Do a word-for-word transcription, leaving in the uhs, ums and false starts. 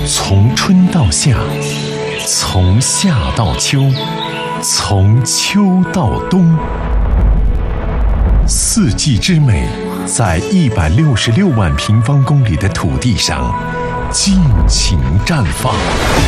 从春到夏，从夏到秋，从秋到冬，四季之美在一百六十六万平方公里的土地上尽情绽放。